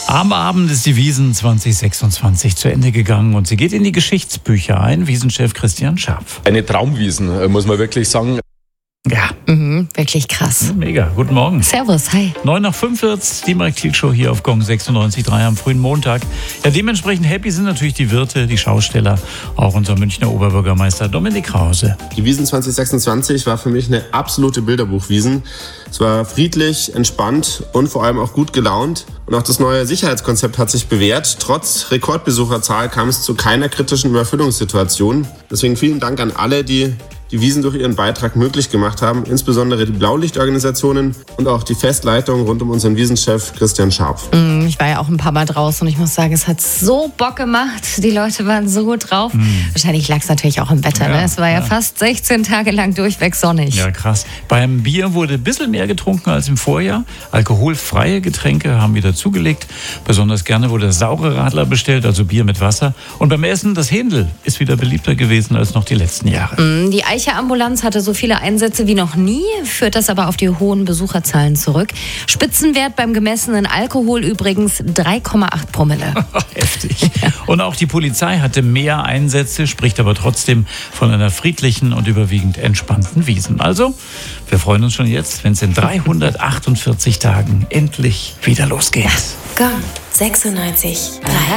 Am Abend ist die Wiesn 2026 zu Ende gegangen und sie geht in die Geschichtsbücher ein. Wiesenchef Christian Scharpf. Eine Traumwiesn, muss man wirklich sagen. Ja. Wirklich krass. Mega. Guten Morgen. Servus, hi. 9:05 wird's, die Mike Thiel Show hier auf Gong 96.3 am frühen Montag. Ja, dementsprechend happy sind natürlich die Wirte, die Schausteller, auch unser Münchner Oberbürgermeister Dominik Krause. Die Wiesn 2026 war für mich eine absolute Bilderbuchwiesn. Es war friedlich, entspannt und vor allem auch gut gelaunt. Und auch das neue Sicherheitskonzept hat sich bewährt. Trotz Rekordbesucherzahl kam es zu keiner kritischen Überfüllungssituation. Deswegen vielen Dank an alle, die die Wiesn durch ihren Beitrag möglich gemacht haben, insbesondere die Blaulichtorganisationen und auch die Festleitung rund um unseren Wiesenchef Christian Scharpf. Ich war ja auch ein paar Mal draußen und ich muss sagen, es hat so Bock gemacht. Die Leute waren so gut drauf. Wahrscheinlich lag es natürlich auch im Wetter. Ja, ne? Es war ja fast 16 Tage lang durchweg sonnig. Ja, krass. Beim Bier wurde ein bisschen mehr getrunken als im Vorjahr. Alkoholfreie Getränke haben wieder zugelegt. Besonders gerne wurde saure Radler bestellt, also Bier mit Wasser. Und beim Essen, das Händel ist wieder beliebter gewesen als noch die letzten Jahre. Die Eicher-Ambulanz hatte so viele Einsätze wie noch nie, führt das aber auf die hohen Besucherzahlen zurück. Spitzenwert beim gemessenen Alkohol übrigens 3,8 Promille. Heftig. Und auch die Polizei hatte mehr Einsätze, spricht aber trotzdem von einer friedlichen und überwiegend entspannten Wiesn. Also, wir freuen uns schon jetzt, wenn es in 348 Tagen endlich wieder losgeht. Gong 96.3